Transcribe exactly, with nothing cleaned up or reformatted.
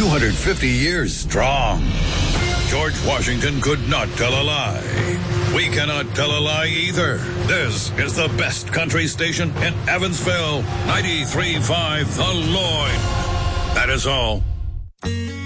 two hundred fifty years strong. George Washington could not tell a lie. We cannot tell a lie either. This is the best country station in Evansville. ninety-three point five The Lloyd. That is all.